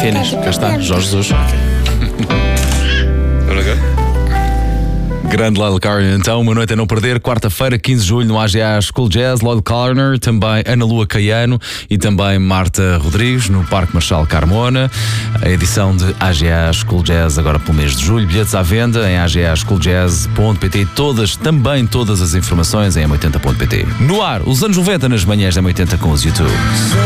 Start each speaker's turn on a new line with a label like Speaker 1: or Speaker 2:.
Speaker 1: Ok, Inês, cá está, Jorge Jesus. Grande Lyle Carner, então, uma noite a não perder, quarta-feira, 15 de julho, no AGA School Jazz, Lyle Carner, também Ana Lua Caiano e também Marta Rodrigues, no Parque Marchal Carmona. A edição de AGA School Jazz agora pelo mês de julho, bilhetes à venda em agaschoolJazz.pt, também todas as informações em m80.pt. No ar, os anos 90 nas manhãs da M80 com os YouTube.